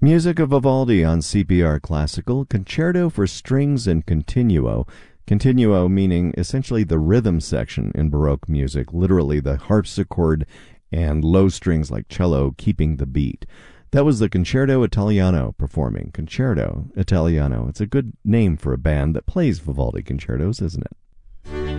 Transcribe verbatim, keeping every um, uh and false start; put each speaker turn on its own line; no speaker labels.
Music of Vivaldi on C P R Classical, Concerto for Strings and Continuo. Continuo meaning essentially the rhythm section in Baroque music, literally the harpsichord and low strings like cello keeping the beat. That was the Concerto Italiano performing. Concerto Italiano. It's a good name for a band that plays Vivaldi concertos, isn't it?